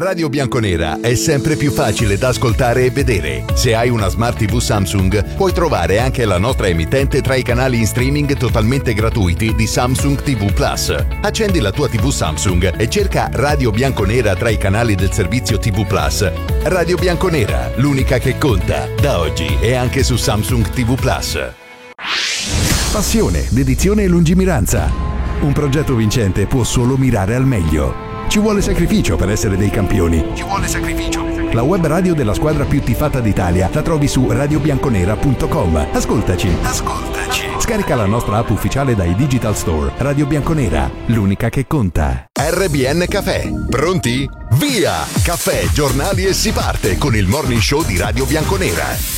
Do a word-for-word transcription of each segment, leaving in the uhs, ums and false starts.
Radio Bianconera è sempre più facile da ascoltare e vedere. Se hai una Smart tivù Samsung, puoi trovare anche la nostra emittente tra i canali in streaming totalmente gratuiti di Samsung tivù Plus. Accendi la tua tivù Samsung e cerca Radio Bianconera tra i canali del servizio tivù Plus. Radio Bianconera, l'unica che conta, da oggi e anche su Samsung tivù Plus. Passione, dedizione e lungimiranza. Un progetto vincente può solo mirare al meglio. Ci vuole sacrificio per essere dei campioni. Ci vuole sacrificio. La web radio della squadra più tifata d'Italia la trovi su radio bianconera punto com. Ascoltaci. Ascoltaci. Scarica la nostra app ufficiale dai Digital Store. Radio Bianconera, l'unica che conta. R B N Caffè. Pronti? Via! Caffè, giornali e si parte con il morning show di Radio Bianconera.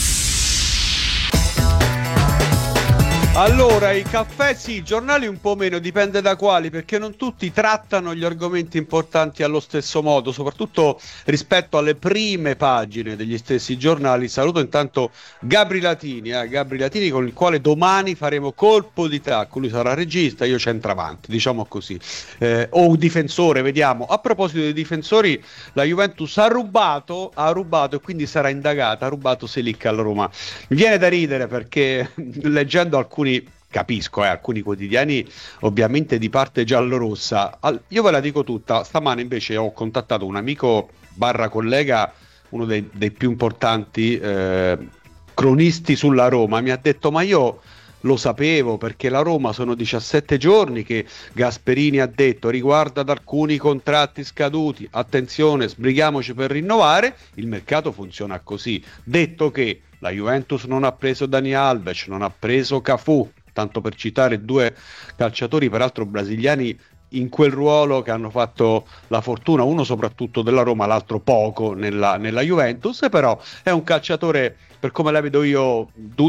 Allora, i caffè sì, i giornali un po' meno, dipende da quali, perché non tutti trattano gli argomenti importanti allo stesso modo, soprattutto rispetto alle prime pagine degli stessi giornali. Saluto intanto Gabri Latini, eh, Gabri Latini con il quale domani faremo colpo di tacco. Lui sarà regista, io centravanti, diciamo così, eh, o un difensore, vediamo. A proposito dei difensori, la Juventus ha rubato, ha rubato e quindi sarà indagata, ha rubato Selic alla Roma. Mi viene da ridere perché leggendo alcuni capisco, eh, alcuni quotidiani ovviamente di parte giallorossa. Al, io ve la dico tutta, stamane invece ho contattato un amico barra collega, uno dei, dei più importanti eh, cronisti sulla Roma, mi ha detto ma io lo sapevo perché la Roma sono diciassette giorni che Gasperini ha detto riguardo ad alcuni contratti scaduti, attenzione, sbrighiamoci per rinnovare, il mercato funziona così. Detto che la Juventus non ha preso Dani Alves, non ha preso Cafù, tanto per citare due calciatori peraltro brasiliani in quel ruolo che hanno fatto la fortuna, uno soprattutto della Roma, l'altro poco nella, nella Juventus, però è un calciatore, per come la vedo io,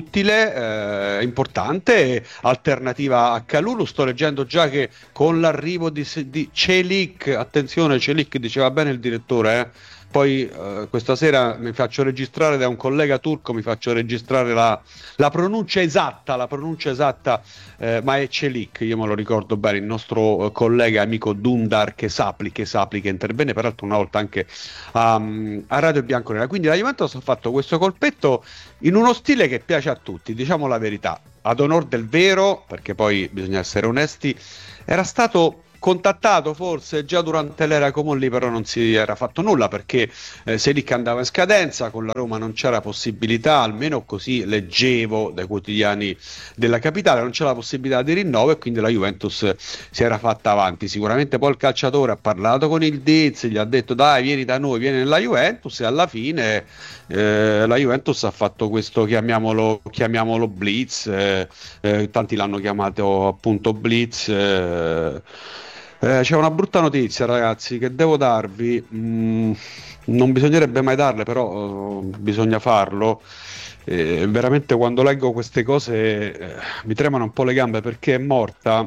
duttile, eh, importante, alternativa a Kalulu. Sto leggendo già che con l'arrivo di, di Çelik, attenzione, Çelik diceva bene il direttore, eh, poi eh, questa sera mi faccio registrare da un collega turco, mi faccio registrare la, la pronuncia esatta, la pronuncia esatta, eh, ma è Çelik, io me lo ricordo bene, il nostro eh, collega amico Dundar Kesapli, Kesapli che intervenne peraltro una volta anche a, a Radio Bianconera. Quindi la Juventus ha fatto questo colpetto in uno stile che piace a tutti, diciamo la verità, ad onor del vero, perché poi bisogna essere onesti, era stato contattato forse già durante l'era Comolli, però non si era fatto nulla perché eh, Selic andava in scadenza, con la Roma non c'era possibilità, almeno così leggevo dai quotidiani della capitale, non c'era la possibilità di rinnovo e quindi la Juventus si era fatta avanti. Sicuramente poi il calciatore ha parlato con il Diz, gli ha detto dai vieni da noi, vieni nella Juventus, e alla fine eh, la Juventus ha fatto questo, chiamiamolo, chiamiamolo blitz, eh, eh, tanti l'hanno chiamato appunto blitz. eh, Eh, c'è una brutta notizia, ragazzi, che devo darvi, mm, non bisognerebbe mai darle, però uh, bisogna farlo. Eh, veramente quando leggo queste cose eh, mi tremano un po' le gambe, perché è morta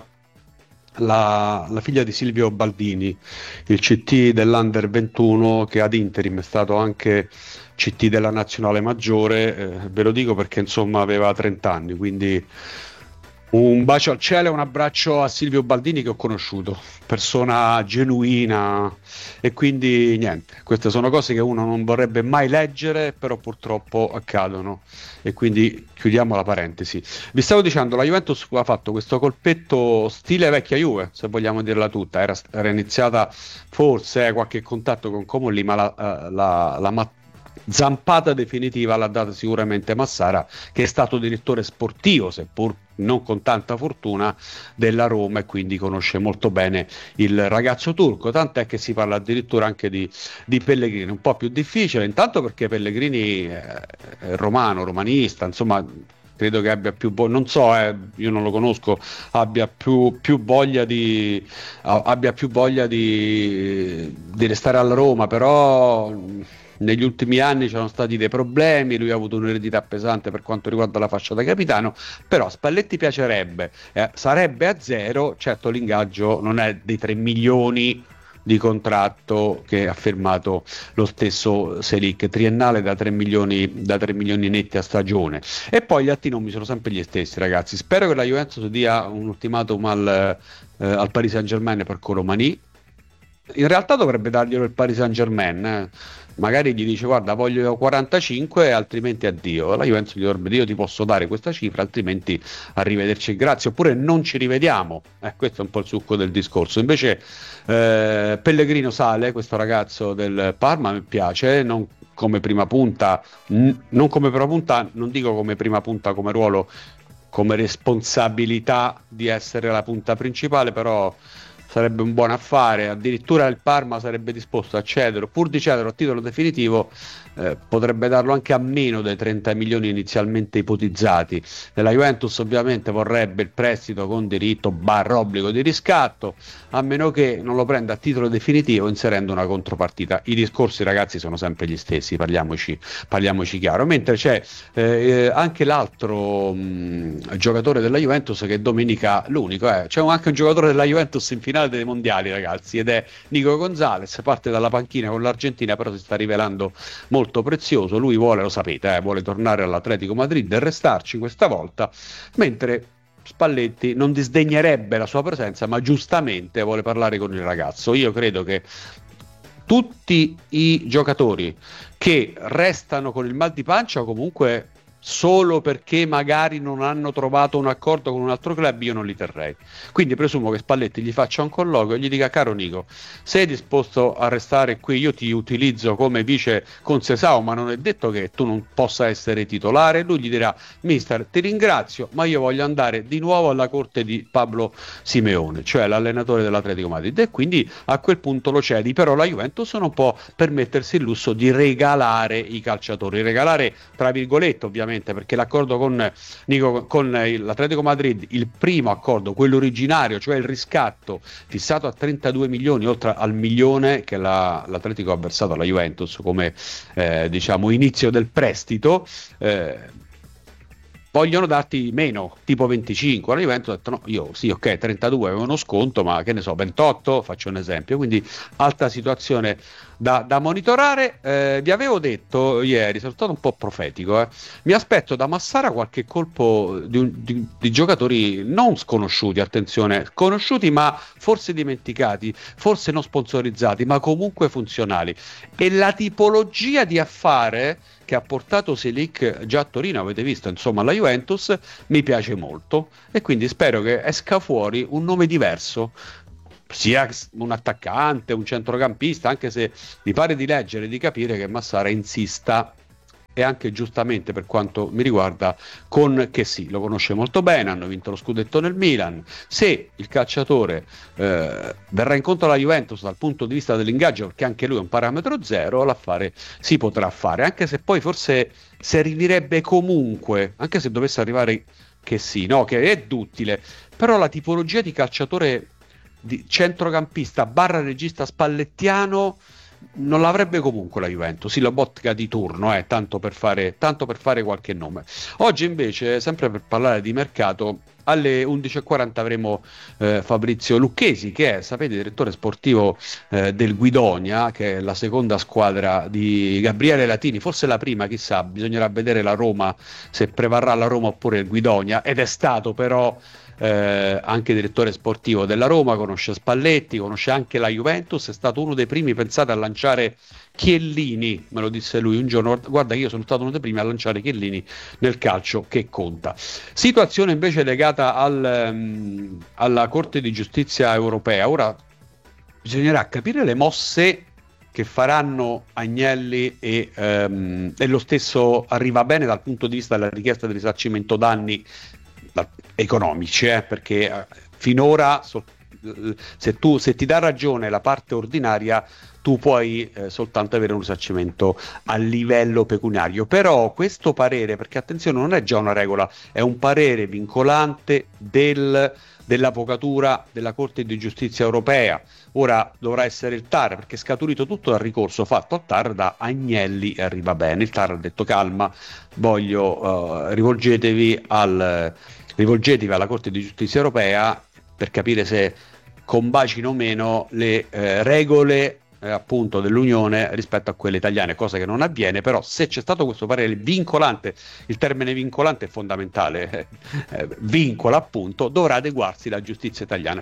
la, la figlia di Silvio Baldini, il C T dell'Under ventuno, che ad interim è stato anche C T della Nazionale Maggiore. Eh, ve lo dico perché insomma aveva trenta anni, quindi un bacio al cielo e un abbraccio a Silvio Baldini, che ho conosciuto, persona genuina, e quindi niente, queste sono cose che uno non vorrebbe mai leggere, però purtroppo accadono, e quindi chiudiamo la parentesi. Vi stavo dicendo, la Juventus ha fatto questo colpetto stile vecchia Juve, se vogliamo dirla tutta, era, era iniziata forse eh, qualche contatto con Comolli, ma la, la, la, la mat- zampata definitiva l'ha data sicuramente Massara, che è stato direttore sportivo, seppur non con tanta fortuna, della Roma, e quindi conosce molto bene il ragazzo turco, tant'è che si parla addirittura anche di, di Pellegrini. Un po' più difficile intanto perché Pellegrini è romano, romanista, insomma credo che abbia più vo- non so, eh, io non lo conosco, abbia più, più voglia di abbia più voglia di, di restare alla Roma, però negli ultimi anni c'erano stati dei problemi, lui ha avuto un'eredità pesante per quanto riguarda la fascia da capitano, però Spalletti piacerebbe, eh, sarebbe a zero, certo l'ingaggio non è dei tre milioni di contratto che ha firmato lo stesso Selic, triennale da tre milioni, da tre milioni netti a stagione. E poi gli atti nomi sono sempre gli stessi, ragazzi. Spero che la Juventus dia un ultimatum al, eh, al Paris Saint Germain per Colomani, in realtà dovrebbe darglielo il Paris Saint-Germain, eh. Magari gli dice guarda voglio quarantacinque altrimenti addio, la Juventus gli dovrebbe dire io ti posso dare questa cifra altrimenti arrivederci e grazie, oppure non ci rivediamo, eh, questo è un po' il succo del discorso. Invece eh, Pellegrino sale, questo ragazzo del Parma, mi piace, non come prima punta, n- non come prima punta, non dico come prima punta come ruolo, come responsabilità di essere la punta principale, però sarebbe un buon affare, addirittura il Parma sarebbe disposto a cederlo, pur di cederlo a titolo definitivo, eh, potrebbe darlo anche a meno dei trenta milioni inizialmente ipotizzati. La Juventus ovviamente vorrebbe il prestito con diritto barra obbligo di riscatto, a meno che non lo prenda a titolo definitivo inserendo una contropartita. I discorsi, ragazzi, sono sempre gli stessi, parliamoci, parliamoci chiaro, mentre c'è eh, anche l'altro mh, giocatore della Juventus che domenica, l'unico, eh, c'è anche un giocatore della Juventus in finale dei mondiali, ragazzi, ed è Nico Gonzalez, parte dalla panchina con l'Argentina, però si sta rivelando molto prezioso. Lui vuole, lo sapete, eh, vuole tornare all'Atletico Madrid e restarci questa volta, mentre Spalletti non disdegnerebbe la sua presenza, ma giustamente vuole parlare con il ragazzo. Io credo che tutti i giocatori che restano con il mal di pancia o comunque solo perché magari non hanno trovato un accordo con un altro club, io non li terrei. Quindi presumo che Spalletti gli faccia un colloquio e gli dica: caro Nico, sei disposto a restare qui, io ti utilizzo come vice con Sesao, ma non è detto che tu non possa essere titolare. Lui gli dirà: mister, ti ringrazio, ma io voglio andare di nuovo alla corte di Pablo Simeone, cioè l'allenatore dell'Atletico Madrid, e quindi a quel punto lo cedi. Però la Juventus non può permettersi il lusso di regalare i calciatori, regalare tra virgolette ovviamente, perché l'accordo con, Nico, con l'Atletico Madrid, il primo accordo, quello originario, cioè il riscatto fissato a trentadue milioni oltre al milione che la, l'Atletico ha versato alla Juventus come eh, diciamo inizio del prestito, eh, vogliono darti meno, tipo venticinque. La Juventus ha detto no, io sì, ok, trentadue avevo uno sconto, ma che ne so, ventotto, faccio un esempio. Quindi altra situazione da, da monitorare. Eh, vi avevo detto ieri, sono stato un po' profetico, eh. Mi aspetto da Massara qualche colpo di, un, di, di giocatori non sconosciuti, attenzione, conosciuti ma forse dimenticati, forse non sponsorizzati, ma comunque funzionali. E la tipologia di affare che ha portato Selic già a Torino, avete visto, insomma, la Juventus, mi piace molto, e quindi spero che esca fuori un nome diverso, sia un attaccante, un centrocampista, anche se mi pare di leggere e di capire che Massara insista, e anche giustamente per quanto mi riguarda, con che sì, lo conosce molto bene, hanno vinto lo scudetto nel Milan. Se il calciatore eh, verrà incontro alla Juventus dal punto di vista dell'ingaggio, perché anche lui è un parametro zero, l'affare si potrà fare, anche se poi forse servirebbe comunque, anche se dovesse arrivare che sì, no, che è duttile, però la tipologia di calciatore di centrocampista barra regista spallettiano non l'avrebbe comunque la Juventus, sì, la Lobotka di turno, eh, tanto per fare tanto per fare qualche nome. Oggi invece, sempre per parlare di mercato, alle undici e quaranta avremo eh, Fabrizio Lucchesi, che è, sapete, direttore sportivo eh, del Guidonia, che è la seconda squadra di Gabriele Latini, forse la prima, chissà, bisognerà vedere la Roma, se prevarrà la Roma oppure il Guidonia, ed è stato però Eh, anche direttore sportivo della Roma, conosce Spalletti, conosce anche la Juventus, è stato uno dei primi, pensate, a lanciare Chiellini, me lo disse lui un giorno, guarda che io sono stato uno dei primi a lanciare Chiellini nel calcio che conta. Situazione invece legata al, um, alla Corte di Giustizia Europea. Ora bisognerà capire le mosse che faranno Agnelli e, um, e lo stesso Arrivabene dal punto di vista della richiesta di risarcimento danni economici, eh, perché eh, finora so, se tu se ti dà ragione la parte ordinaria, tu puoi eh, soltanto avere un risarcimento a livello pecuniario. Però questo parere, perché attenzione, non è già una regola, è un parere vincolante del, dell'avvocatura della Corte di Giustizia Europea. Ora dovrà essere il T A R, perché è scaturito tutto dal ricorso fatto al T A R da Agnelli e Arrivabene. Il T A R ha detto calma, voglio uh, rivolgetevi al rivolgetevi alla Corte di Giustizia Europea per capire se combacino o meno le eh, regole eh, appunto dell'Unione rispetto a quelle italiane, cosa che non avviene. Però se c'è stato questo parere vincolante, il termine vincolante è fondamentale, eh, vincola appunto, dovrà adeguarsi la giustizia italiana.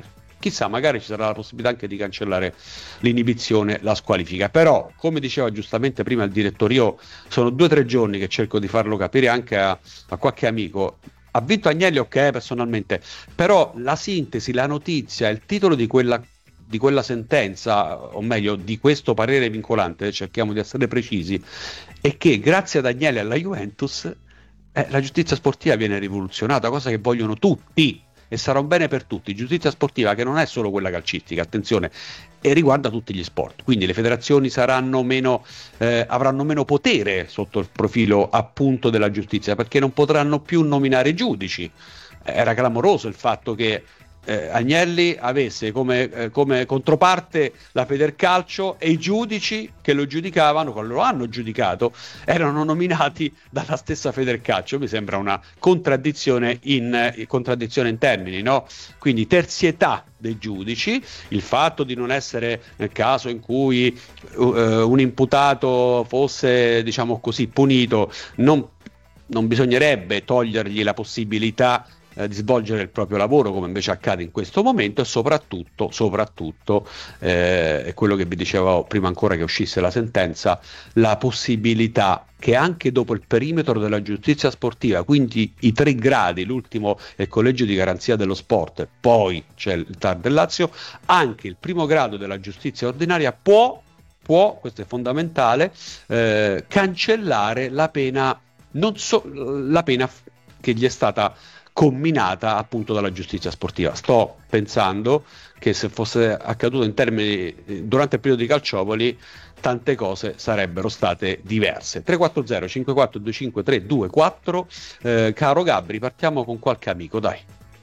chissà, magari ci sarà la possibilità anche di cancellare l'inibizione, la squalifica. Però, come diceva giustamente prima il direttore, io sono due o tre giorni che cerco di farlo capire anche a, a qualche amico. Ha vinto Agnelli, ok, personalmente, però la sintesi, la notizia, il titolo di quella di quella sentenza, o meglio di questo parere vincolante, cerchiamo di essere precisi, è che grazie ad Agnelli e alla Juventus eh, la giustizia sportiva viene rivoluzionata, cosa che vogliono tutti e sarà un bene per tutti. Giustizia sportiva che non è solo quella calcistica, attenzione, e riguarda tutti gli sport, quindi le federazioni saranno meno, eh, avranno meno potere sotto il profilo appunto della giustizia, perché non potranno più nominare giudici. Era clamoroso il fatto che Eh, Agnelli avesse come, eh, come controparte la Federcalcio e i giudici che lo giudicavano, che lo hanno giudicato, erano nominati dalla stessa Federcalcio. Mi sembra una contraddizione in, eh, contraddizione in termini, no? Quindi terzietà dei giudici, il fatto di non essere, nel caso in cui uh, un imputato fosse, diciamo così, punito, non, non bisognerebbe togliergli la possibilità Eh, di svolgere il proprio lavoro, come invece accade in questo momento, e soprattutto, soprattutto eh, è quello che vi dicevo prima ancora che uscisse la sentenza, la possibilità che anche dopo il perimetro della giustizia sportiva, quindi i tre gradi, l'ultimo è il collegio di garanzia dello sport, poi c'è il T A R del Lazio, anche il primo grado della giustizia ordinaria può, può questo è fondamentale, eh, cancellare la pena, non so, la pena che gli è stata comminata appunto dalla giustizia sportiva. Sto pensando che se fosse accaduto in termini durante il periodo di Calciopoli, tante cose sarebbero state diverse. tre quattro zero cinque quattro due cinque tre due quattro. Eh, caro Gabri, partiamo con qualche amico, dai.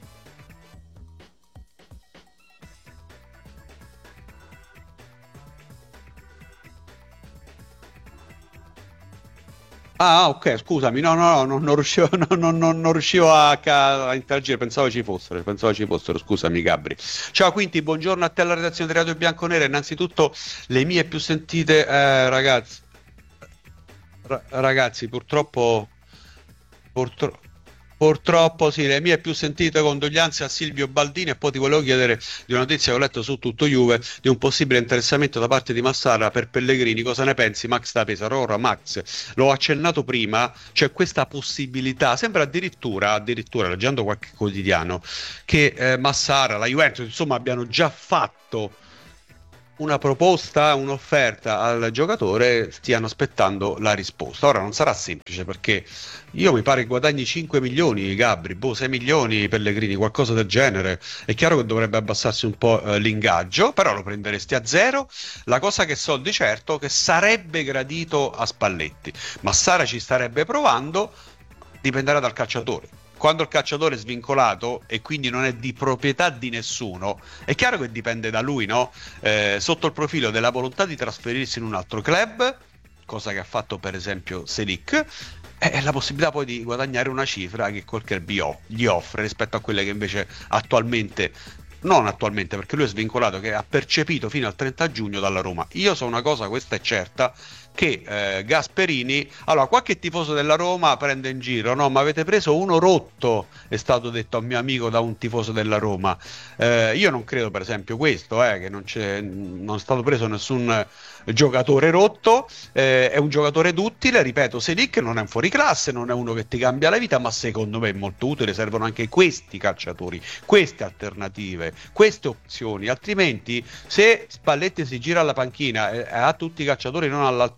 Ah, ok, scusami, no, no, no, non, non riuscivo, no, no, no, non riuscivo a, ca- a interagire, pensavo ci fossero, pensavo ci fossero, scusami Gabri. Ciao Quinti, buongiorno a te alla redazione di Radio Bianconera, innanzitutto le mie più sentite, eh, ragazzi, ra- ragazzi, purtroppo, purtroppo, purtroppo sì, le mie più sentite condoglianze a Silvio Baldini. E poi ti volevo chiedere di una notizia che ho letto su Tutto Juve, di un possibile interessamento da parte di Massara per Pellegrini. Cosa ne pensi, Max da Pesaro? Ora Max, l'ho accennato prima, c'è questa possibilità, sembra addirittura, addirittura leggendo qualche quotidiano, che eh, Massara, la Juventus, insomma, abbiano già fatto una proposta, un'offerta al giocatore, stiano aspettando la risposta. Ora non sarà semplice, perché io mi pare che guadagni cinque milioni Gabri, boh, sei milioni Pellegrini, qualcosa del genere. È chiaro che dovrebbe abbassarsi un po' eh, l'ingaggio, però lo prenderesti a zero. La cosa che so di certo che sarebbe gradito a Spalletti. Massara ci starebbe provando, dipenderà dal calciatore. Quando il calciatore è svincolato e quindi non è di proprietà di nessuno, è chiaro che dipende da lui, no? Eh, sotto il profilo della volontà di trasferirsi in un altro club, cosa che ha fatto per esempio Selic, e la possibilità poi di guadagnare una cifra che quel club gli offre rispetto a quelle che invece attualmente, non attualmente perché lui è svincolato, che ha percepito fino al trenta giugno dalla Roma. Io so una cosa, questa è certa, che eh, Gasperini, allora qualche tifoso della Roma prende in giro, no, ma avete preso uno rotto, è stato detto a un mio amico da un tifoso della Roma. Eh, io non credo per esempio questo, eh, che non, c'è, non è stato preso nessun giocatore rotto, eh, è un giocatore duttile, ripeto, Selic non è un fuoriclasse, non è uno che ti cambia la vita, ma secondo me è molto utile, servono anche questi calciatori, queste alternative, queste opzioni, altrimenti se Spalletti si gira alla panchina e ha tutti i calciatori non all'altezza,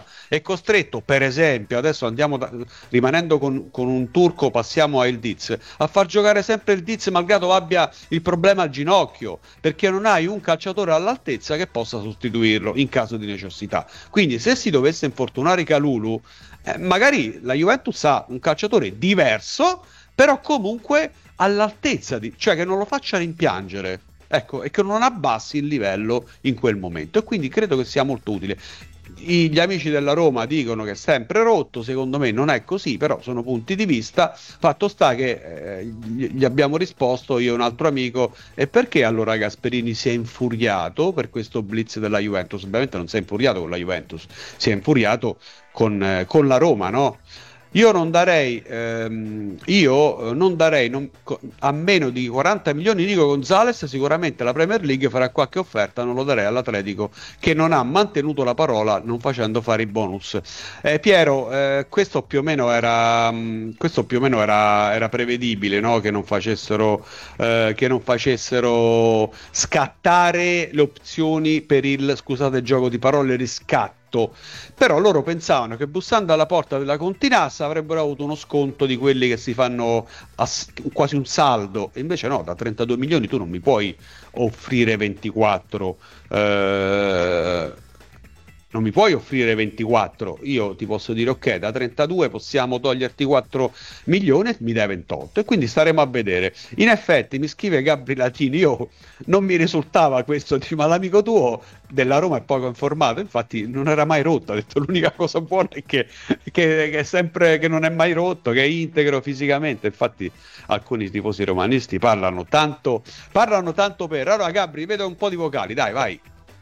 è costretto, per esempio, adesso andiamo da, rimanendo con, con un turco, passiamo a Ildiz, a far giocare sempre Ildiz malgrado abbia il problema al ginocchio, perché non hai un calciatore all'altezza che possa sostituirlo in caso di necessità. Quindi se si dovesse infortunare Kalulu, eh, magari la Juventus ha un calciatore diverso, però comunque all'altezza di, cioè che non lo faccia rimpiangere, ecco, e che non abbassi il livello in quel momento, e quindi credo che sia molto utile. I, gli amici della Roma dicono che è sempre rotto, secondo me non è così, però sono punti di vista. Fatto sta che eh, gli abbiamo risposto io e un altro amico: e perché allora Gasperini si è infuriato per questo blitz della Juventus? Ovviamente non si è infuriato con la Juventus, si è infuriato con, eh, con la Roma, no? Io non darei, ehm, io non darei non, a meno di quaranta milioni Nico Gonzalez. Sicuramente la Premier League farà qualche offerta, non lo darei all'Atletico, che non ha mantenuto la parola non facendo fare i bonus. Eh, Piero, eh, questo più o meno era, mh, questo più o meno era, era prevedibile, no? Che non facessero, eh, che non facessero scattare le opzioni per il, scusate il gioco di parole, riscatto. Però loro pensavano che bussando alla porta della Continassa avrebbero avuto uno sconto di quelli che si fanno ass- quasi un saldo, e invece no, da trentadue milioni tu non mi puoi offrire ventiquattro, eh, non mi puoi offrire ventiquattro. Io ti posso dire ok, da trentadue possiamo toglierti quattro milioni, mi dai ventotto, e quindi staremo a vedere. In effetti mi scrive Gabri Latini, io non mi risultava questo, ma l'amico tuo della Roma è poco informato, infatti non era mai rotto, ha detto l'unica cosa buona è che, che, che è sempre, che non è mai rotto, che è integro fisicamente. Infatti alcuni tifosi romanisti parlano tanto, parlano tanto per. Allora Gabri, vedo un po' di vocali, dai, vai.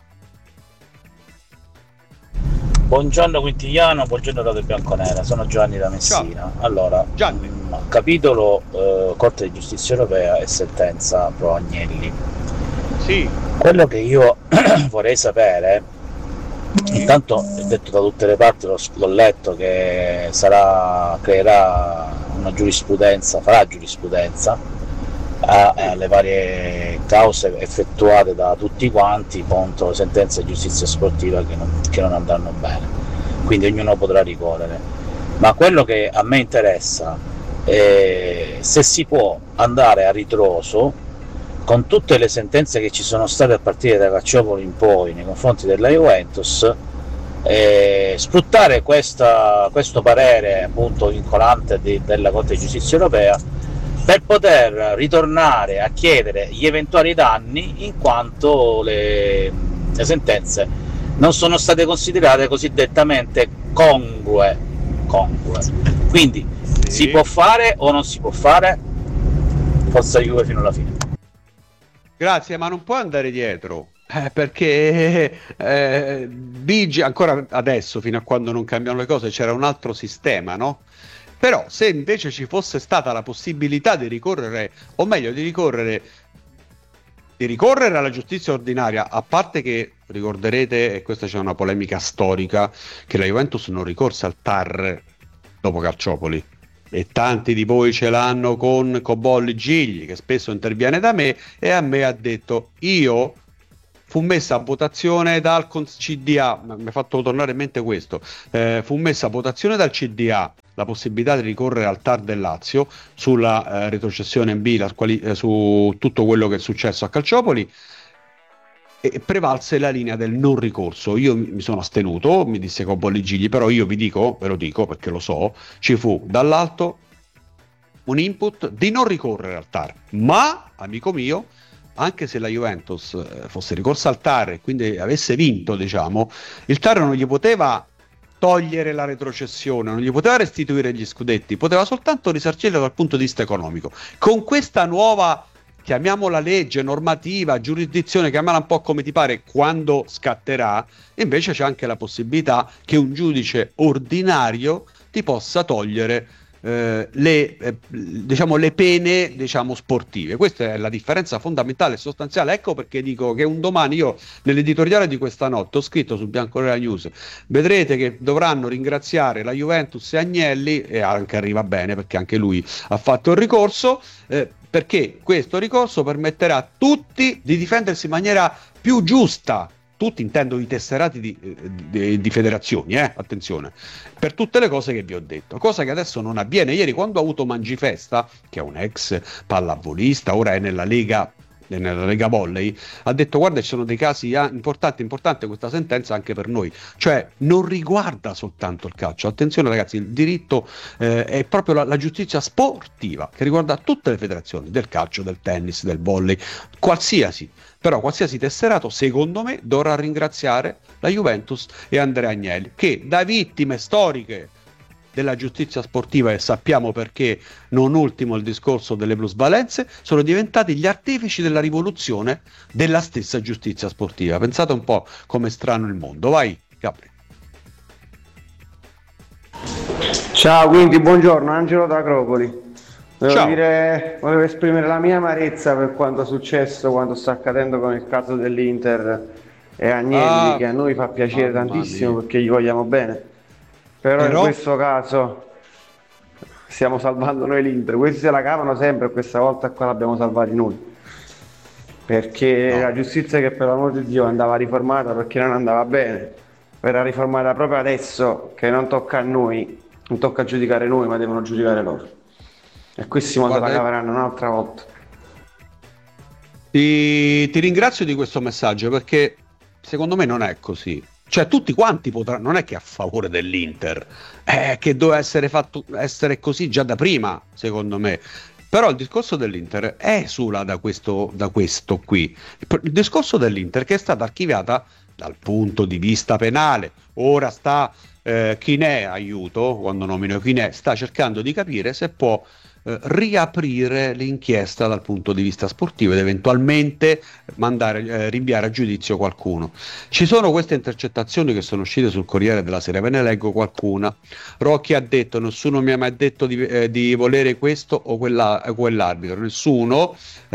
Buongiorno Quintigliano, buongiorno Radio Bianconera, sono Gianni da Messina. Ciao. Allora, Gianni. Mh, capitolo eh, Corte di Giustizia Europea e sentenza pro Agnelli. Sì. Quello che io vorrei sapere, intanto è detto da tutte le parti, l'ho, l'ho letto, che sarà, creerà una giurisprudenza, farà giurisprudenza alle varie cause effettuate da tutti quanti contro sentenze di giustizia sportiva che non, che non andranno bene, quindi ognuno potrà ricorrere. Ma quello che a me interessa è se si può andare a ritroso con tutte le sentenze che ci sono state a partire da Calciopoli in poi nei confronti della Juventus, eh, sfruttare questa, questo parere appunto vincolante di, della Corte di Giustizia Europea per poter ritornare a chiedere gli eventuali danni, in quanto le, le sentenze non sono state considerate cosiddettamente congrue, congrue. Quindi sì. Si può fare o non si può fare? Forza Juve fino alla fine. Grazie, ma non può andare dietro. Eh, perché eh, Bigi ancora adesso, fino a quando non cambiano le cose, c'era un altro sistema, no? Però se invece ci fosse stata la possibilità di ricorrere, o meglio di ricorrere, di ricorrere alla giustizia ordinaria, a parte che ricorderete, e questa c'è una polemica storica, che la Juventus non ricorse al T A R dopo Calciopoli, e tanti di voi ce l'hanno con Cobolli Gigli, che spesso interviene da me, e a me ha detto io... fu messa a votazione dal C D A, mi ha fatto tornare in mente questo, eh, fu messa a votazione dal C D A la possibilità di ricorrere al T A R del Lazio sulla eh, retrocessione in B, la, quali, eh, su tutto quello che è successo a Calciopoli, e prevalse la linea del non ricorso. Io mi sono astenuto, mi disse Cobolli Gigli, però io vi dico, ve lo dico perché lo so, ci fu dall'alto un input di non ricorrere al T A R, ma, amico mio, anche se la Juventus fosse ricorsa al T A R e quindi avesse vinto, diciamo, il T A R non gli poteva togliere la retrocessione, non gli poteva restituire gli scudetti, poteva soltanto risarcirlo dal punto di vista economico. Con questa nuova, chiamiamola legge, normativa, giurisdizione, chiamala un po' come ti pare, quando scatterà, invece c'è anche la possibilità che un giudice ordinario ti possa togliere Eh, le, eh, diciamo, le pene, diciamo, sportive. Questa è la differenza fondamentale e sostanziale. Ecco perché dico che un domani, io nell'editoriale di questa notte ho scritto su Bianconera News, vedrete che dovranno ringraziare la Juventus e Agnelli, e anche arriva bene perché anche lui ha fatto il ricorso, eh, perché questo ricorso permetterà a tutti di difendersi in maniera più giusta. Tutti intendo i tesserati di, di, di federazioni, eh? Attenzione, per tutte le cose che vi ho detto, cosa che adesso non avviene. Ieri, quando ha avuto Mangifesta, che è un ex pallavolista, ora è nella Lega, nella Lega Volley, ha detto guarda, ci sono dei casi ah, importanti, importante questa sentenza anche per noi, cioè non riguarda soltanto il calcio. Attenzione ragazzi, il diritto eh, è proprio la, la giustizia sportiva, che riguarda tutte le federazioni, del calcio, del tennis, del volley, qualsiasi. Però qualsiasi tesserato, secondo me, dovrà ringraziare la Juventus e Andrea Agnelli, che da vittime storiche della giustizia sportiva, e sappiamo perché, non ultimo il discorso delle plusvalenze, sono diventati gli artefici della rivoluzione della stessa giustizia sportiva. Pensate un po' come è strano il mondo. Vai, Gabri. Ciao, quindi buongiorno, Angelo da Acropoli. Volevo, Ciao. dire, volevo esprimere la mia amarezza per quanto è successo, quanto sta accadendo con il caso dell'Inter e Agnelli, Ah, che a noi fa piacere mamma tantissimo mia. perché gli vogliamo bene. Però in Però, questo caso stiamo salvando noi l'Inter. Questi se la cavano sempre e questa volta qua l'abbiamo salvati noi. Perché no. la giustizia, che per l'amor di Dio andava riformata perché non andava bene, verrà riformata proprio adesso, che non tocca a noi, non tocca giudicare noi, ma devono giudicare loro. E questi mo se la Guarda, caveranno un'altra volta. ti, ti ringrazio di questo messaggio perché secondo me non è così. Cioè, tutti quanti potranno, non è che a favore dell'Inter, è che doveva essere fatto essere così già da prima, secondo me. Però il discorso dell'Inter esula da questo, da questo qui. Il, il discorso dell'Inter che è stata archiviata dal punto di vista penale. Ora sta eh, Chinè, aiuto, quando nomino Chinè, sta cercando di capire se può eh, riaprire l'inchiesta dal punto di vista sportivo ed eventualmente mandare, eh, rinviare a giudizio qualcuno. Ci sono queste intercettazioni che sono uscite sul Corriere della Sera, ve ne leggo qualcuna. Rocchi ha detto: nessuno mi ha mai detto di, eh, di volere questo o quella, eh, quell'arbitro, nessuno,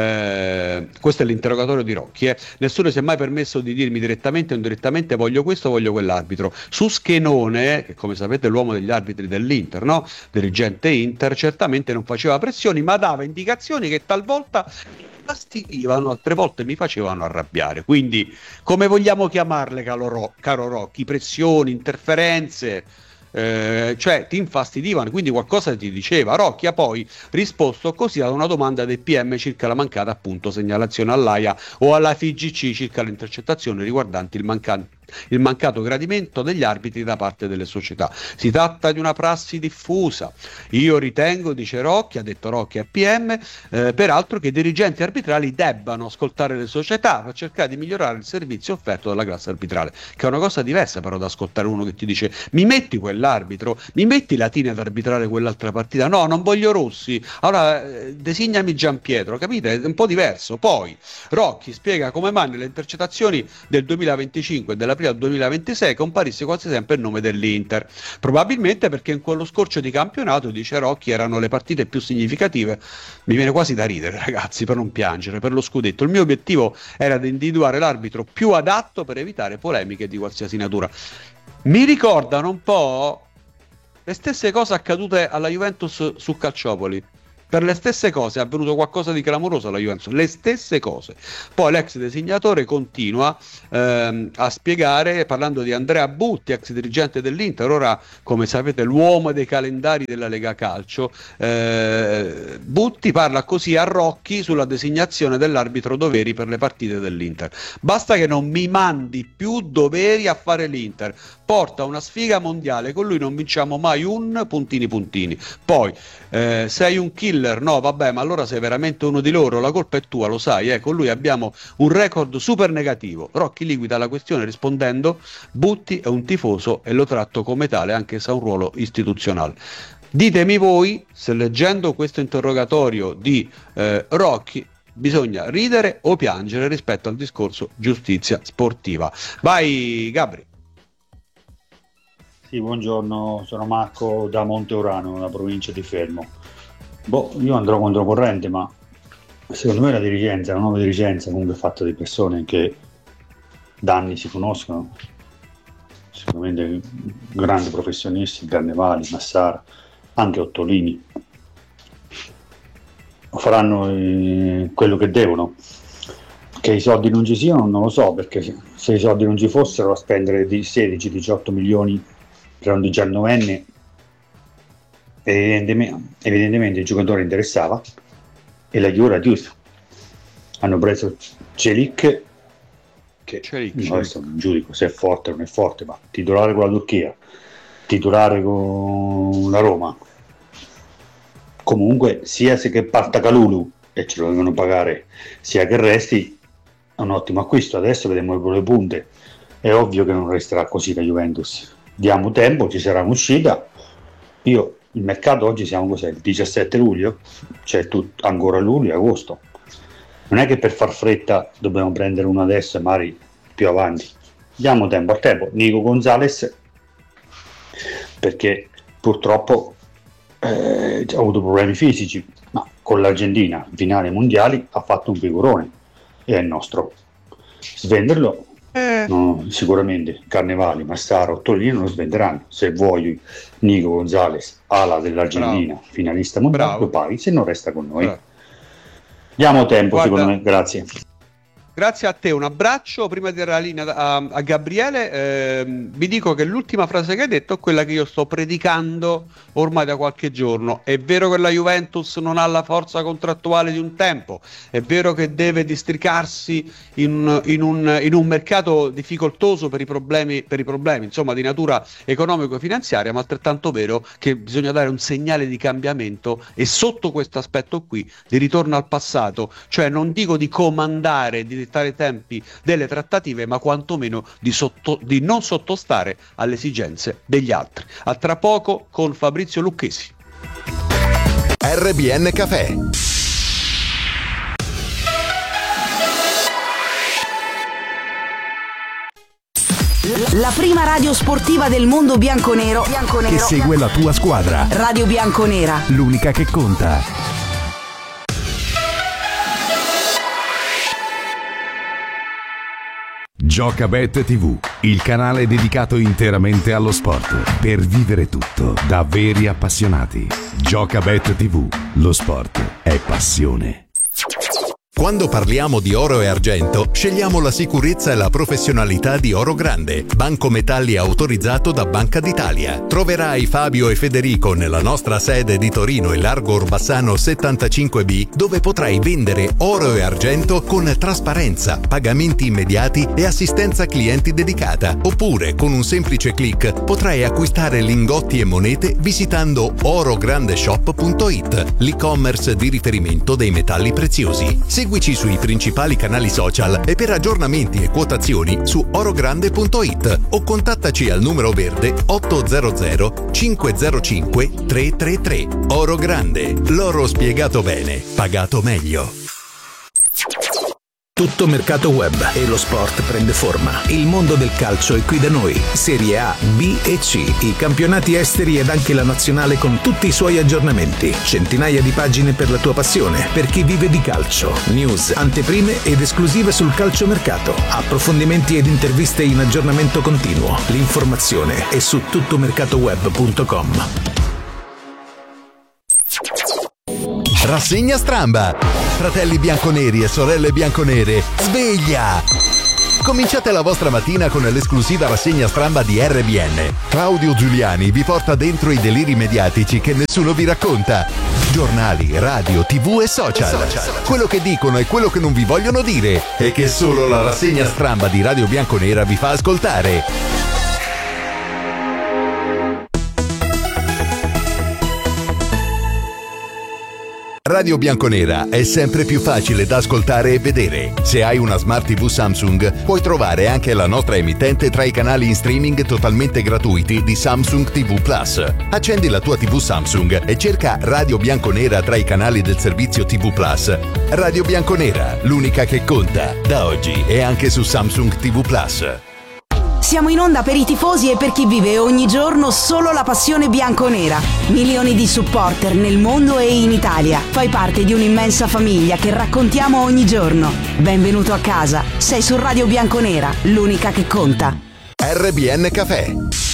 eh, questo è l'interrogatorio di Rocchi, eh, nessuno si è mai permesso di dirmi direttamente o indirettamente voglio questo o voglio quell'arbitro. Su Schenone, che come sapete è l'uomo degli arbitri dell'Inter, no? Dirigente Inter, certamente non faceva pressioni, ma dava indicazioni che talvolta fastidivano, altre volte mi facevano arrabbiare. Quindi, come vogliamo chiamarle, caro, Ro- caro Rocchi? Pressioni, interferenze, eh, cioè ti infastidivano, quindi qualcosa ti diceva. Rocchi ha poi risposto così ad una domanda del P M circa la mancata appunto segnalazione all'A I A o alla F I G C circa le intercettazioni riguardanti il mancato il mancato gradimento degli arbitri da parte delle società. Si tratta di una prassi diffusa. Io ritengo, dice Rocchi, ha detto Rocchi a P M, eh, peraltro che i dirigenti arbitrali debbano ascoltare le società per cercare di migliorare il servizio offerto dalla classe arbitrale, che è una cosa diversa però da ascoltare uno che ti dice mi metti quell'arbitro, mi metti Latini ad arbitrare quell'altra partita, no, non voglio Rossi, allora eh, designami Gianpietro, capite? È un po' diverso. Poi Rocchi spiega come mai nelle intercettazioni del duemilaventicinque e della prima al duemilaventisei comparisse quasi sempre il nome dell'Inter, probabilmente perché in quello scorcio di campionato, dice Rocchi, erano le partite più significative. Mi viene quasi da ridere, ragazzi, per non piangere, per lo scudetto. Il mio obiettivo era di individuare l'arbitro più adatto per evitare polemiche di qualsiasi natura. Mi ricordano un po' le stesse cose accadute alla Juventus su Calciopoli. Per le stesse cose è avvenuto qualcosa di clamoroso alla Juventus, le stesse cose. Poi l'ex designatore continua ehm, a spiegare, parlando di Andrea Butti, ex dirigente dell'Inter, ora come sapete l'uomo dei calendari della Lega Calcio. eh, Butti parla così a Rocchi sulla designazione dell'arbitro Doveri per le partite dell'Inter. Basta che non mi mandi più Doveri a fare l'Inter, porta una sfiga mondiale, con lui non vinciamo mai un puntini puntini. Poi eh, sei un killer, no vabbè, ma allora sei veramente uno di loro, la colpa è tua, lo sai, eh? Con lui abbiamo un record super negativo. Rocchi liquida la questione rispondendo: Butti è un tifoso e lo tratto come tale anche se ha un ruolo istituzionale. Ditemi voi se leggendo questo interrogatorio di eh, Rocchi bisogna ridere o piangere rispetto al discorso giustizia sportiva. Vai Gabri. Sì, buongiorno, sono Marco da Monteurano, nella provincia di Fermo. Boh, io andrò controcorrente, ma secondo me la dirigenza, la nuova dirigenza comunque è fatta di persone che da anni si conoscono, sicuramente grandi professionisti, Carnevali, Massara, anche Ottolini. Faranno eh, quello che devono. Che i soldi non ci siano non lo so, perché se i soldi non ci fossero a spendere di sedici diciotto milioni per un diciannovenne, evidentemente, evidentemente il giocatore interessava e la Juve era giusta. Hanno preso Celik, che Celik, io adesso non giudico se è forte o non è forte, ma titolare con la Turchia, titolare con la Roma, comunque sia se che parta Kalulu e ce lo devono pagare, sia che resti, è un ottimo acquisto. Adesso vediamo le punte, è ovvio che non resterà così la Juventus, diamo tempo, ci sarà un'uscita. Io il mercato oggi siamo cos'è, il diciassette luglio, cioè tut, ancora luglio e agosto, non è che per far fretta dobbiamo prendere uno adesso e magari più avanti, diamo tempo al tempo. Nico Gonzalez, perché purtroppo eh, ha avuto problemi fisici, ma con l'Argentina in finale mondiali ha fatto un figurone e è nostro. Svenderlo Eh. no, sicuramente Carnevali, Massaro, Ottolino lo svenderanno. Se vuoi Nico Gonzalez, ala dell'Argentina, Bravo. finalista mondiale, Bravo. lo paghi, se non resta con noi. Bravo. Diamo tempo, Guarda, secondo me, grazie. Grazie a te, un abbraccio. Prima di dare la linea a, a Gabriele, ehm, vi dico che l'ultima frase che hai detto è quella che io sto predicando ormai da qualche giorno. È vero che la Juventus non ha la forza contrattuale di un tempo, è vero che deve districarsi in, in, un, in un mercato difficoltoso per i problemi, per i problemi insomma, di natura economico-finanziaria, ma altrettanto vero che bisogna dare un segnale di cambiamento e sotto questo aspetto qui di ritorno al passato, cioè non dico di comandare, di dettare i tempi delle trattative, ma quantomeno di, sotto, di non sottostare alle esigenze degli altri. A tra poco con Fabrizio Lucchesi. R B N Café. La prima radio sportiva del mondo bianconero, bianconero Che segue la tua squadra. Radio Bianconera. L'unica che conta. Giocabet tivù, il canale dedicato interamente allo sport, per vivere tutto da veri appassionati. Giocabet tivù, lo sport è passione. Quando parliamo di oro e argento, scegliamo la sicurezza e la professionalità di Oro Grande, banco metalli autorizzato da Banca d'Italia. Troverai Fabio e Federico nella nostra sede di Torino e Largo Orbassano settantacinque B, dove potrai vendere oro e argento con trasparenza, pagamenti immediati e assistenza clienti dedicata. Oppure, con un semplice click, potrai acquistare lingotti e monete visitando orograndeshop punto it, l'e-commerce di riferimento dei metalli preziosi. Seguici sui principali canali social e per aggiornamenti e quotazioni su orogrande punto it o contattaci al numero verde otto zero zero cinque zero cinque tre tre tre. Oro Grande, l'oro spiegato bene, pagato meglio. Tutto mercato web e lo sport prende forma. Il mondo del calcio è qui da noi. Serie A, B e C, i campionati esteri ed anche la nazionale con tutti i suoi aggiornamenti. Centinaia di pagine per la tua passione, per chi vive di calcio. News, anteprime ed esclusive sul calciomercato. Approfondimenti ed interviste in aggiornamento continuo. L'informazione è su tuttomercatoweb punto com. Rassegna Stramba. Fratelli bianconeri e sorelle bianconere, sveglia! Cominciate la vostra mattina con l'esclusiva rassegna Stramba di R B N. Claudio Giuliani vi porta dentro i deliri mediatici che nessuno vi racconta. Giornali, radio, tv e social. Quello che dicono e quello che non vi vogliono dire e che solo la rassegna Stramba di Radio Bianconera vi fa ascoltare. Radio Bianconera è sempre più facile da ascoltare e vedere. Se hai una Smart tivù Samsung, puoi trovare anche la nostra emittente tra i canali in streaming totalmente gratuiti di Samsung tivù Plus. Accendi la tua tivù Samsung e cerca Radio Bianconera tra i canali del servizio tivù Plus. Radio Bianconera, l'unica che conta, da oggi e anche su Samsung tivù Plus. Siamo in onda per i tifosi e per chi vive ogni giorno solo la passione bianconera. Milioni di supporter nel mondo e in Italia. Fai parte di un'immensa famiglia che raccontiamo ogni giorno. Benvenuto a casa. Sei su Radio Bianconera, l'unica che conta. R B N Café.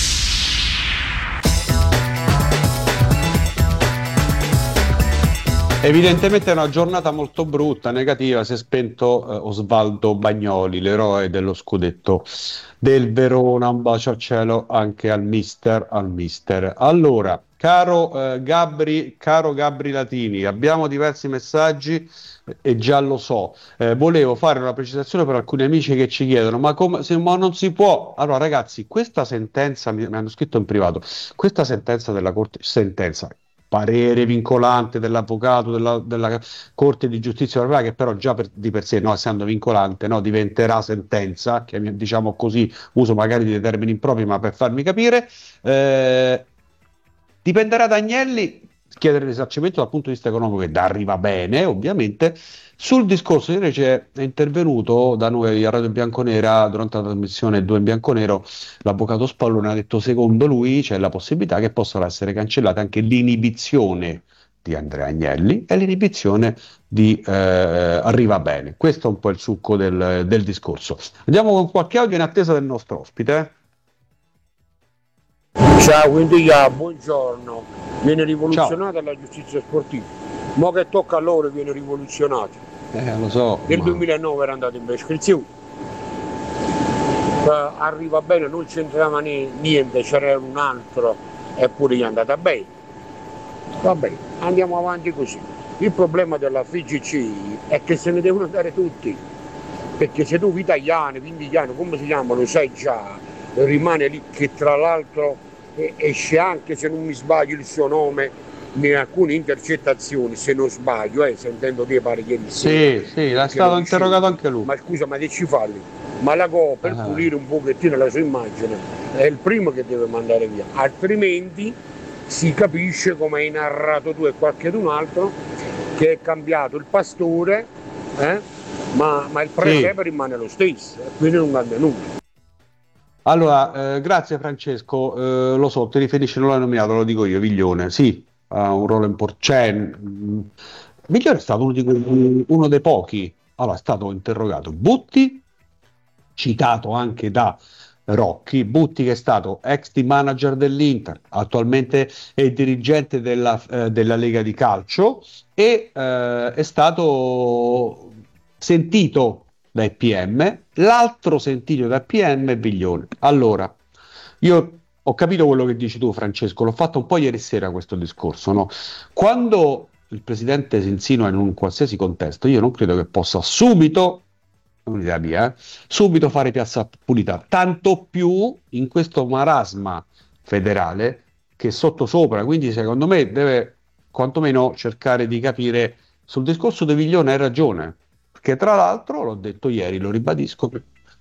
Evidentemente è una giornata molto brutta, negativa, si è spento eh, Osvaldo Bagnoli, l'eroe dello scudetto del Verona. Un bacio al cielo anche al mister, al mister. Allora, caro eh, Gabri, caro Gabri Latini, abbiamo diversi messaggi e già lo so. Eh, volevo fare una precisazione per alcuni amici che ci chiedono, ma, come, se, ma non si può? Allora ragazzi, questa sentenza, mi, mi hanno scritto in privato, questa sentenza della Corte, sentenza, parere vincolante dell'avvocato della, della Corte di Giustizia Europea, che però già per, di per sé, no, essendo vincolante, no, diventerà sentenza, che diciamo così, uso magari dei termini impropri, ma per farmi capire, eh, dipenderà da Agnelli chiedere risarcimento dal punto di vista economico, ed arriva bene, ovviamente. Sul discorso invece è intervenuto da noi a Radio Bianconera durante la trasmissione due in Bianconero l'avvocato Spallone, ha detto secondo lui c'è la possibilità che possa essere cancellata anche l'inibizione di Andrea Agnelli e l'inibizione di eh, Arriva Bene. Questo è un po' il succo del, del discorso. Andiamo con qualche audio in attesa del nostro ospite. Ciao, quindi buongiorno. Viene rivoluzionata Ciao. La giustizia sportiva. Mo che tocca a loro viene rivoluzionata. Eh, lo so. Nel ma... duemilanove era andato in prescrizione. Uh, Arriva Bene, non c'entrava niente, c'era un altro, eppure gli è andata bene. Va bene, andiamo avanti così. Il problema della F I G C è che se ne devono dare tutti. Perché se tu italiano, indiano, come si chiama, lo sai già, rimane lì, che tra l'altro esce anche, se non mi sbaglio, il suo nome in alcune intercettazioni, se non sbaglio, eh, sentendo te pare ieri sera. Sì, sì, è stato interrogato anche lui. Ma scusa, ma che ci fa lì? Ma la Go, per ah. pulire un pochettino la sua immagine, è il primo che deve mandare via, altrimenti si capisce, come hai narrato tu e qualcun altro, che è cambiato il pastore, eh, ma, ma il presepe sì. rimane lo stesso, quindi non cambia nulla. Allora, eh, grazie Francesco, eh, lo so, ti riferisci, non l'hai nominato, lo dico io, Viglione, sì, ha un ruolo importante. Cioè, mh, Viglione è stato uno, di quei, uno dei pochi, allora è stato interrogato Butti, citato anche da Rocchi, Butti che è stato ex team manager dell'Inter, attualmente è dirigente della, eh, della Lega di Calcio e eh, è stato sentito dai P M, l'altro sentito dai P M è Viglione. Allora, io ho capito quello che dici tu Francesco, l'ho fatto un po' ieri sera questo discorso, no? Quando il presidente si insinua in un qualsiasi contesto, io non credo che possa subito, un'idea mia, eh, subito fare piazza pulita, tanto più in questo marasma federale che sotto sopra, quindi secondo me deve quantomeno cercare di capire. Sul discorso di Viglione hai ragione, perché tra l'altro, l'ho detto ieri, lo ribadisco,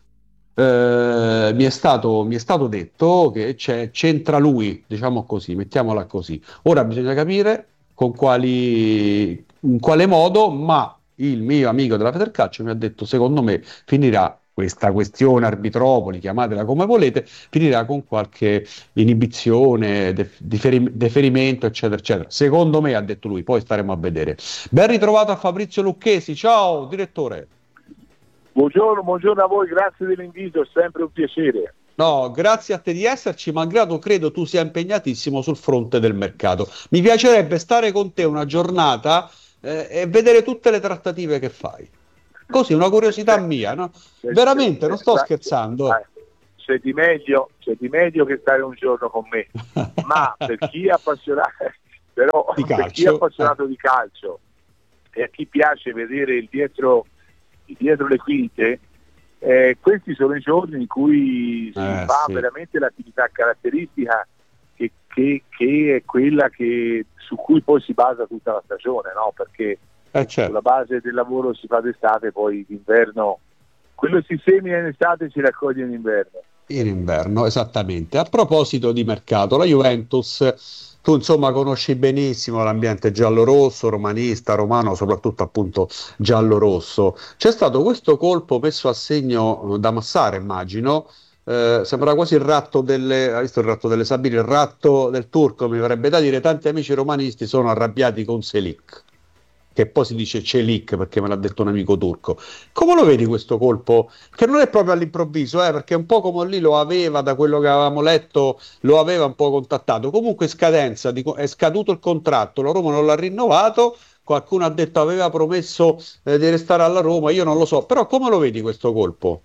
eh, mi, è stato, mi è stato detto che c'è, c'entra lui, diciamo così, mettiamola così. Ora bisogna capire con quali, in quale modo, ma il mio amico della Federcalcio mi ha detto, secondo me finirà questa questione Arbitropoli, chiamatela come volete, finirà con qualche inibizione, def- differi- deferimento, eccetera, eccetera. Secondo me, ha detto lui, poi staremo a vedere. Ben ritrovato a Fabrizio Lucchesi, ciao direttore. Buongiorno, buongiorno a voi, grazie dell'invito, è sempre un piacere. No, grazie a te di esserci, malgrado credo tu sia impegnatissimo sul fronte del mercato. Mi piacerebbe stare con te una giornata eh, e vedere tutte le trattative che fai. Così, una curiosità mia, no? Veramente, non sto scherzando. C'è di meglio, c'è di meglio che stare un giorno con me, ma per chi è appassionato, però, di calcio, per chi è appassionato eh. di calcio e a chi piace vedere il dietro, il dietro le quinte, eh, questi sono i giorni in cui si eh, fa sì. veramente l'attività caratteristica che, che, che è quella che, su cui poi si basa tutta la stagione, no? Perché Eh certo. sulla base del lavoro si fa d'estate, poi d'inverno, quello si semina in estate si raccoglie in inverno. In inverno, esattamente. A proposito di mercato, la Juventus, tu insomma conosci benissimo l'ambiente giallo-rosso, romanista, romano, soprattutto appunto giallo-rosso. C'è stato questo colpo messo a segno da Massara, immagino, eh, sembra quasi il ratto delle, hai visto il ratto delle Sabine, il ratto del turco, mi verrebbe da dire, tanti amici romanisti sono arrabbiati con Selic, che poi si dice Celik perché me l'ha detto un amico turco. Come lo vedi questo colpo? Che non è proprio all'improvviso, eh, perché un po' come lì lo aveva, da quello che avevamo letto, lo aveva un po' contattato. Comunque scadenza, di, è scaduto il contratto, la Roma non l'ha rinnovato, qualcuno ha detto aveva promesso eh, di restare alla Roma, io non lo so, però come lo vedi questo colpo?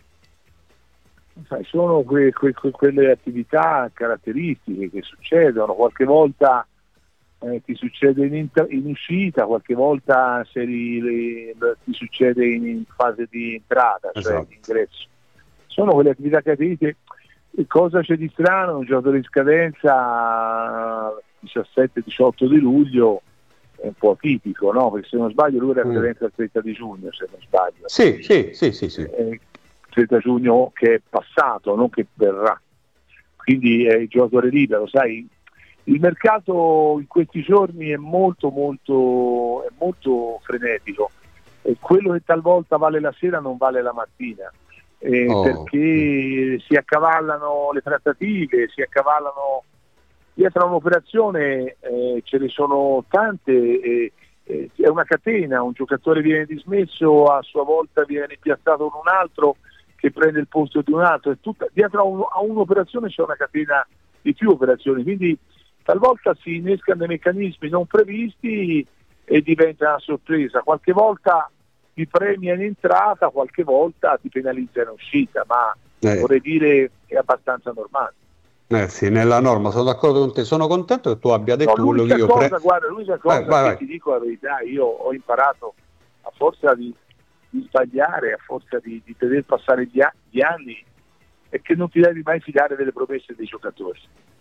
Sono que, que, que, quelle attività caratteristiche che succedono, qualche volta Eh, ti succede in, inter- in uscita, qualche volta se ri- le- ti succede in, in fase di entrata, cioè esatto. di ingresso. Sono quelle attività caratteristiche. Cosa c'è di strano? Un giocatore in scadenza diciassette diciotto di luglio è un po' atipico, no? Perché se non sbaglio lui era in scadenza mm. il trenta di giugno, se non sbaglio. Sì, sì, sì, sì, sì. Eh, trenta giugno che è passato, non che verrà. Quindi è il giocatore libero, sai? il mercato in questi giorni è molto molto è molto frenetico, e quello che talvolta vale la sera non vale la mattina, eh, Oh. perché si accavallano le trattative, si accavallano dietro a un'operazione, eh, ce ne sono tante, eh, eh, è una catena, un giocatore viene dismesso, a sua volta viene rimpiazzato con un altro che prende il posto di un altro, è tutta, dietro a, un, a un'operazione c'è una catena di più operazioni, quindi talvolta si innescano dei meccanismi non previsti e diventa una sorpresa, qualche volta ti premia in entrata, qualche volta ti penalizza in uscita, ma Eh. vorrei dire è abbastanza normale. Eh sì, nella norma sono d'accordo con te, sono contento che tu abbia detto No, quello che l'unica io cosa, pre- guarda, l'unica cosa Vai, vai, che vai. ti dico la verità, io ho imparato a forza di, di sbagliare, a forza di, di veder passare gli, a- gli anni, è che non ti devi mai fidare delle promesse dei giocatori.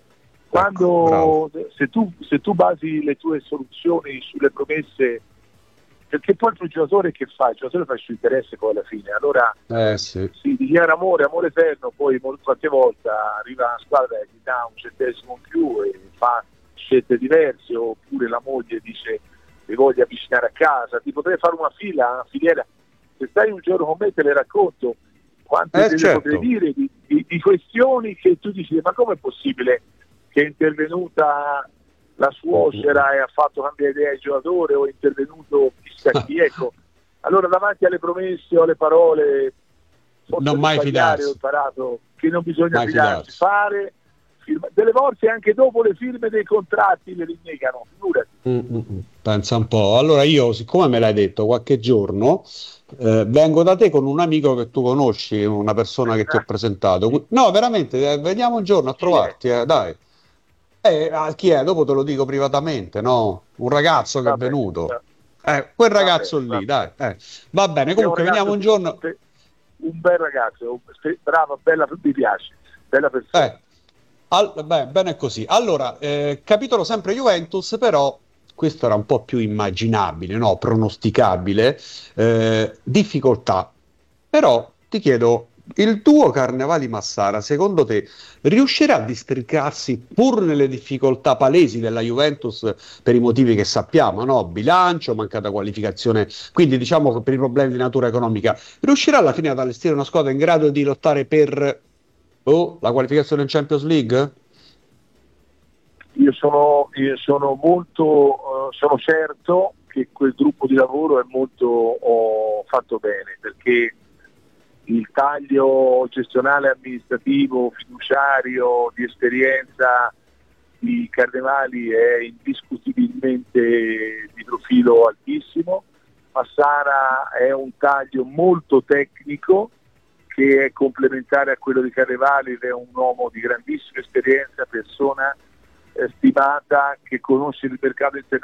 Quando se tu, se tu basi le tue soluzioni sulle promesse, perché poi il tuo giocatore che fa? Il giocatore fa il suo interesse poi alla fine, allora Eh sì. si dichiara amore, amore eterno, poi mol- qualche volta arriva una squadra che ti dà un centesimo in più e fa scelte diverse, oppure la moglie dice mi voglio avvicinare a casa, ti potrei fare una fila, una filiera, se stai un giorno con me te le racconto quante Eh, te ne certo. potrei dire di, di, di questioni che tu dici ma com'è possibile che è intervenuta la suocera e ha fatto cambiare idea ai giocatori, o è intervenuto chissà chi, ecco. Allora davanti alle promesse o alle parole forse Non mai sbagliare, fidarsi. ho imparato che non bisogna Mai fidarsi, fidarsi. fare firma- delle volte anche dopo le firme dei contratti le rinnegano, figurati. Mm, mm, mm. Pensa un po'. Allora io, siccome me l'hai detto qualche giorno, eh, vengo da te con un amico che tu conosci, una persona che ti ho presentato. No, veramente, eh, veniamo un giorno a trovarti, eh, dai. Eh, ah, chi è? Dopo te lo dico privatamente, no? Un ragazzo che è Vabbè, venuto. Eh, quel ragazzo vabbè, lì, dai. eh. Va bene, È un comunque ragazzo veniamo un che- giorno. che- un bel ragazzo, un- bravo, bella, mi piace, bella persona. Eh, al- beh, bene così. Allora, eh, capitolo sempre Juventus, però questo era un po' più immaginabile, no? Pronosticabile, eh, difficoltà. Però ti chiedo, il tuo Carnevali Massara, secondo te, riuscirà a districarsi pur nelle difficoltà palesi della Juventus per i motivi che sappiamo, no? Bilancio, mancata qualificazione, quindi diciamo che per i problemi di natura economica, riuscirà alla fine ad allestire una squadra in grado di lottare per oh, la qualificazione in Champions League? Io sono, io sono molto, eh, sono certo che quel gruppo di lavoro è molto oh, fatto bene, perché il taglio gestionale, amministrativo, fiduciario, di esperienza di Carnevali è indiscutibilmente di profilo altissimo. Massara è un taglio molto tecnico che è complementare a quello di Carnevali, ed è un uomo di grandissima esperienza, persona eh, stimata, che conosce il mercato internazionale